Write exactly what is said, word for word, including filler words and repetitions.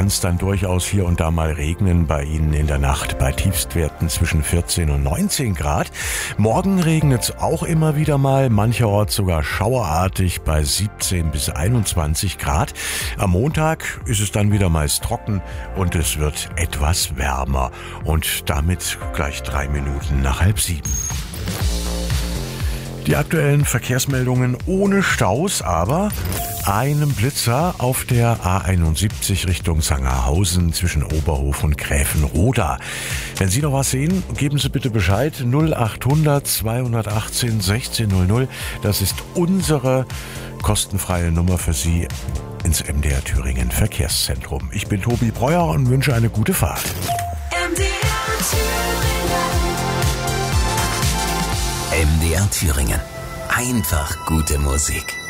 kann es dann durchaus hier und da mal regnen bei Ihnen in der Nacht bei Tiefstwerten zwischen vierzehn und neunzehn Grad. Morgen regnet es auch immer wieder mal, mancherorts sogar schauerartig bei siebzehn bis einundzwanzig Grad. Am Montag ist es dann wieder meist trocken und es wird etwas wärmer. Und damit gleich drei Minuten nach halb sieben. Die aktuellen Verkehrsmeldungen ohne Staus, aber einem Blitzer auf der A einundsiebzig Richtung Sangerhausen zwischen Oberhof und Gräfenroda. Wenn Sie noch was sehen, geben Sie bitte Bescheid. null achthundert zweihundertachtzehn sechzehn null null. Das ist unsere kostenfreie Nummer für Sie ins M D R Thüringen Verkehrszentrum. Ich bin Tobi Breuer und wünsche eine gute Fahrt. M D R Thüringen. M D R Thüringen. Einfach gute Musik.